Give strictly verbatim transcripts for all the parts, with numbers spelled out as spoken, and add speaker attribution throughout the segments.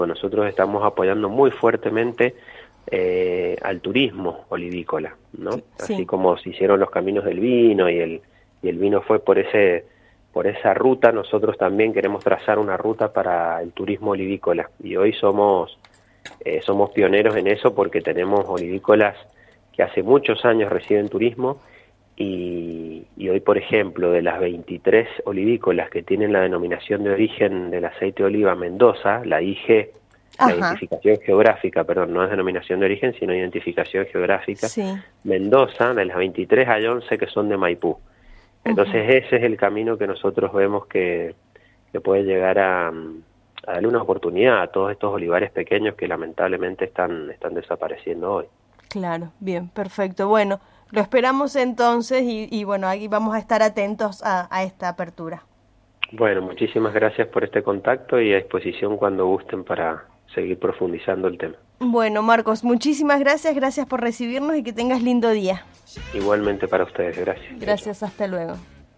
Speaker 1: nosotros estamos apoyando muy fuertemente eh, al turismo olivícola, ¿no? Sí. Así como se hicieron los caminos del vino y el y el vino fue por ese por esa ruta, nosotros también queremos trazar una ruta para el turismo olivícola, y hoy somos eh, somos pioneros en eso porque tenemos olivícolas que hace muchos años reciben turismo, y, y hoy, por ejemplo, de las veintitrés olivícolas que tienen la denominación de origen del aceite de oliva Mendoza, la I G, la identificación geográfica, perdón, no es denominación de origen, sino identificación geográfica,
Speaker 2: sí.
Speaker 1: Mendoza, de las veintitrés hay once que son de Maipú. Entonces uh-huh. ese es el camino que nosotros vemos que, que puede llegar a, a darle una oportunidad a todos estos olivares pequeños que lamentablemente están, están desapareciendo hoy.
Speaker 2: Claro, bien, perfecto. Bueno, lo esperamos entonces y, y bueno, aquí vamos a estar atentos a, a esta apertura.
Speaker 1: Bueno, muchísimas gracias por este contacto y a disposición cuando gusten para seguir profundizando el tema.
Speaker 2: Bueno, Marcos, muchísimas gracias, gracias por recibirnos y que tengas lindo día.
Speaker 1: Igualmente para ustedes, gracias.
Speaker 2: Gracias, hasta luego.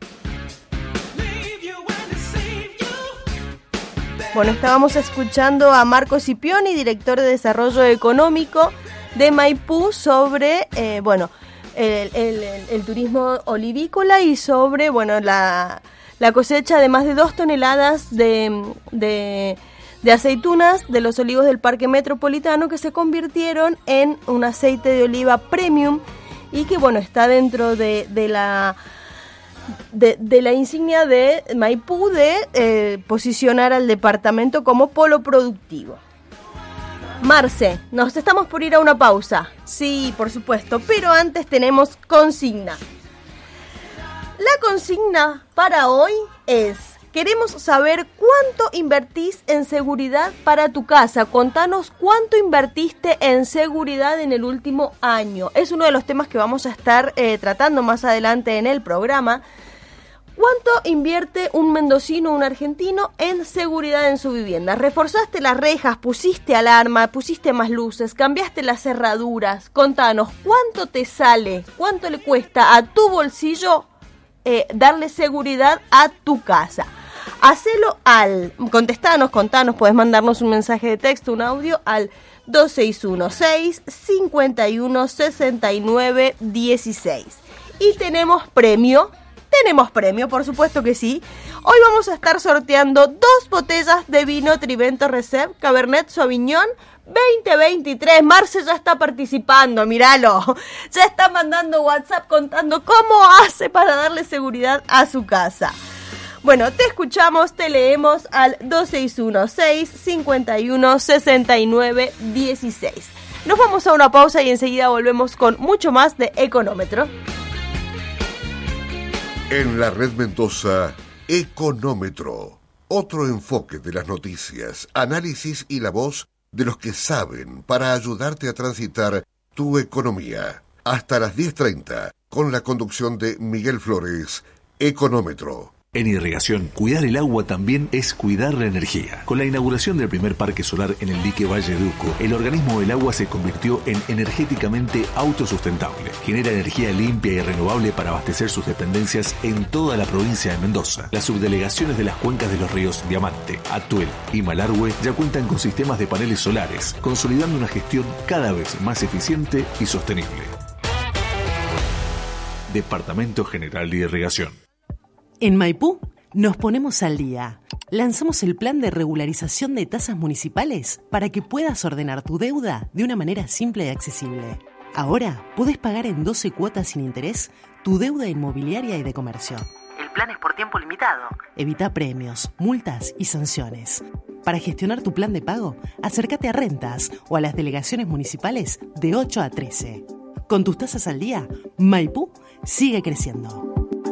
Speaker 2: Bueno, estábamos escuchando a Marcos Scipioni, director de Desarrollo Económico de Maipú, sobre, eh, bueno, el, el, el, el turismo olivícola y sobre, bueno, la, la cosecha de más de dos toneladas de, de, de aceitunas de los olivos del Parque Metropolitano que se convirtieron en un aceite de oliva premium y que, bueno, está dentro de, de la... De, de la insignia de Maipú de eh, posicionar al departamento como polo productivo. Marce, nos estamos por ir a una pausa. Sí, por supuesto, pero antes tenemos consigna. La consigna para hoy es: queremos saber cuánto invertís en seguridad para tu casa. Contanos cuánto invertiste en seguridad en el último año. Es uno de los temas que vamos a estar eh, tratando más adelante en el programa. ¿Cuánto invierte un mendocino o un argentino en seguridad en su vivienda? ¿Reforzaste las rejas, pusiste alarma, pusiste más luces, cambiaste las cerraduras? Contanos, ¿cuánto te sale, cuánto le cuesta a tu bolsillo eh, darle seguridad a tu casa? Hacelo al, contestanos, contanos, podés mandarnos un mensaje de texto, un audio al dos seis uno seis, cinco uno seis nueve uno seis. Y tenemos premio, tenemos premio, por supuesto que sí. Hoy vamos a estar sorteando dos botellas de vino Trivento Reserve Cabernet Sauvignon veinte veintitrés. Marce ya está participando, míralo. Ya está mandando WhatsApp contando cómo hace para darle seguridad a su casa. Bueno, te escuchamos, te leemos al dos seis uno seis, cinco uno seis nueve uno seis. Nos vamos a una pausa y enseguida volvemos con mucho más de Económetro.
Speaker 3: En la Red Mendoza, Económetro. Otro enfoque de las noticias, análisis y la voz de los que saben para ayudarte a transitar tu economía. Hasta las diez treinta, con la conducción de Miguel Flores, Económetro.
Speaker 4: En irrigación, cuidar el agua también es cuidar la energía. Con la inauguración del primer parque solar en el dique Valle de Uco, el organismo del agua se convirtió en energéticamente autosustentable. Genera energía limpia y renovable para abastecer sus dependencias en toda la provincia de Mendoza. Las subdelegaciones de las cuencas de los ríos Diamante, Atuel y Malargüe ya cuentan con sistemas de paneles solares, consolidando una gestión cada vez más eficiente y sostenible. Departamento General de Irrigación.
Speaker 5: En Maipú nos ponemos al día. Lanzamos el plan de regularización de tasas municipales para que puedas ordenar tu deuda de una manera simple y accesible. Ahora podés pagar en doce cuotas sin interés tu deuda inmobiliaria y de comercio. El plan es por tiempo limitado. Evita premios, multas y sanciones. Para gestionar tu plan de pago, acércate a Rentas o a las delegaciones municipales de ocho a trece. Con tus tasas al día, Maipú sigue creciendo.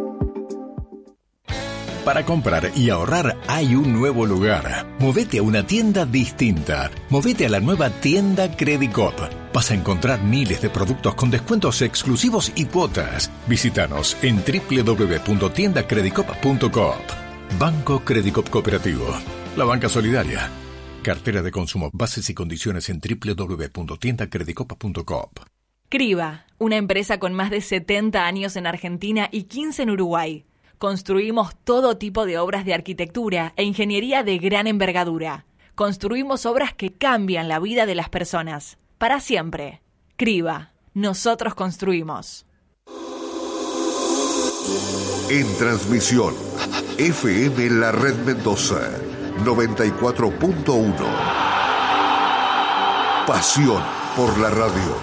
Speaker 6: Para comprar y ahorrar hay un nuevo lugar. Movete a una tienda distinta. Movete a la nueva tienda Credicop. Vas a encontrar miles de productos con descuentos exclusivos y cuotas. Visítanos en doble u doble u doble u punto tienda credicop punto coop. Banco Credicop Cooperativo. La banca solidaria. Cartera de consumo. Bases y condiciones en doble u doble u doble u punto tienda credicop punto coop.
Speaker 7: Criba, una empresa con más de setenta años en Argentina y quince en Uruguay. Construimos todo tipo de obras de arquitectura e ingeniería de gran envergadura. Construimos obras que cambian la vida de las personas. Para siempre. Criba. Nosotros construimos.
Speaker 3: En transmisión, F M La Red Mendoza, noventa y cuatro punto uno. Pasión por la radio.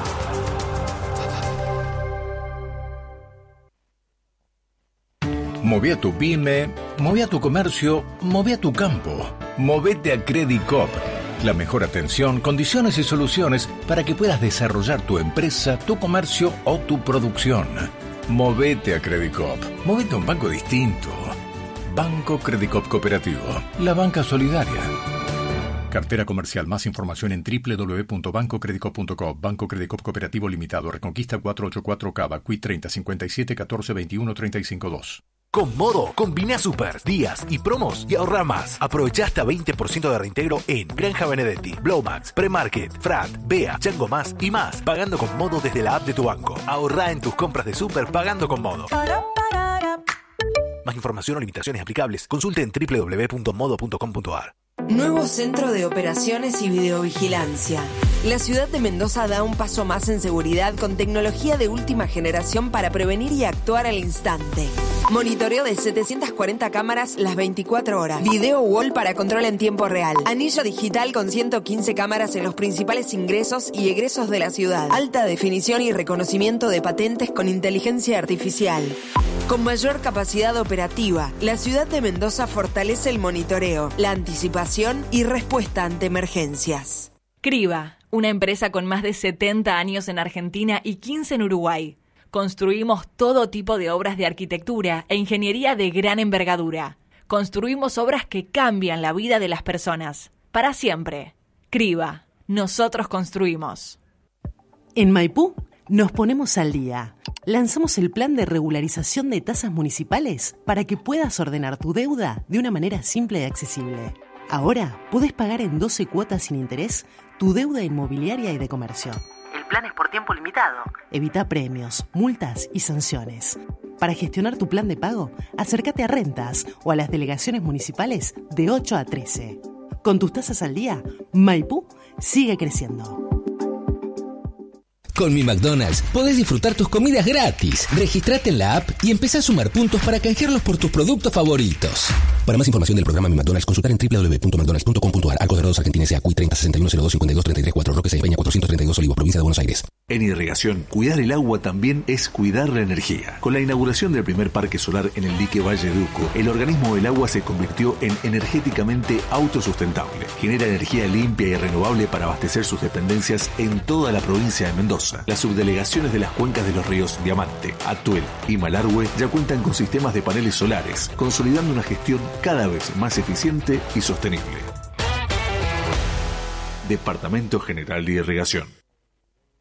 Speaker 6: Moví a tu pyme, moví a tu comercio, moví a tu campo. Movete a Credicop. La mejor atención, condiciones y soluciones para que puedas desarrollar tu empresa, tu comercio o tu producción. Movete a Credicop. Movete a un banco distinto. Banco Credicop Cooperativo. La banca solidaria. Cartera comercial. Más información en doble u doble u doble u punto banco credicop punto com. Banco Credicop Cooperativo Limitado. Reconquista cuatrocientos ochenta y cuatro Cava. Q I treinta cincuenta y siete catorce veintiuno treinta y cinco dos.
Speaker 4: Con Modo, combina super, días y promos y ahorra más. Aprovecha hasta veinte por ciento de reintegro en Granja Benedetti, Blowmax, Premarket, Frat, Bea, Chango Más y más. Pagando con Modo desde la app de tu banco. Ahorra en tus compras de super pagando con Modo. Más información o limitaciones aplicables. Consulte en doble u doble u doble u punto modo punto com punto a r.
Speaker 8: Nuevo Centro de Operaciones y Videovigilancia. La ciudad de Mendoza da un paso más en seguridad con tecnología de última generación para prevenir y actuar al instante. Monitoreo de setecientas cuarenta cámaras las veinticuatro horas. Video wall para control en tiempo real. Anillo digital con ciento quince cámaras en los principales ingresos y egresos de la ciudad. Alta definición y reconocimiento de patentes con inteligencia artificial. Con mayor capacidad operativa, la ciudad de Mendoza fortalece el monitoreo, la anticipación y respuesta ante emergencias.
Speaker 7: Criba, una empresa con más de setenta años en Argentina y quince en Uruguay. Construimos todo tipo de obras de arquitectura e ingeniería de gran envergadura. Construimos obras que cambian la vida de las personas. Para siempre. Criba, nosotros construimos.
Speaker 5: En Maipú nos ponemos al día. Lanzamos el plan de regularización de tasas municipales para que puedas ordenar tu deuda de una manera simple y accesible. Ahora podés pagar en doce cuotas sin interés tu deuda inmobiliaria y de comercio. El plan es por tiempo limitado. Evita premios, multas y sanciones. Para gestionar tu plan de pago, acércate a Rentas o a las delegaciones municipales de ocho a trece. Con tus tasas al día, Maipú sigue creciendo.
Speaker 9: Con mi McDonald's podés disfrutar tus comidas gratis. Registrate en la app y empezá a sumar puntos para canjearlos por tus productos favoritos. Para más información del programa Mi McDonald's, consultar en doble u doble u doble u punto mcdonalds punto com punto a r. Arcos Dorados, Argentina, S A Q I treinta sesenta y uno cero dos cincuenta y dos treinta y tres cuatro. Roque Peña cuatrocientos treinta y dos Olivos, provincia de Buenos Aires.
Speaker 4: En irrigación, cuidar el agua también es cuidar la energía. Con la inauguración del primer parque solar en el dique Valle de Uco, el organismo del agua se convirtió en energéticamente autosustentable. Genera energía limpia y renovable para abastecer sus dependencias en toda la provincia de Mendoza. Las subdelegaciones de las cuencas de los ríos Diamante, Atuel y Malargüe ya cuentan con sistemas de paneles solares, consolidando una gestión cada vez más eficiente y sostenible. Departamento General de Irrigación.